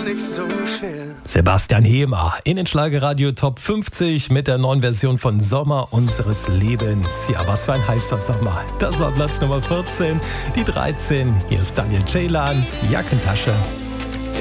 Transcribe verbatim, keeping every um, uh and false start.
nicht so schwer. Sebastian Hemer in den Schlagerradio Top fünfzig mit der neuen Version von Sommer unseres Lebens. Ja, was für ein heißer Sommer. Das war Platz Nummer vierzehn. Die dreizehn, hier ist Daniel Ceylan, Jackentasche.